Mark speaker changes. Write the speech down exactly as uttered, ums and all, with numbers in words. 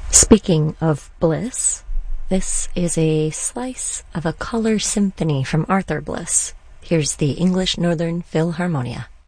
Speaker 1: Speaking of bliss, this is a slice of a color symphony from Arthur Bliss. Here's the English Northern Philharmonia.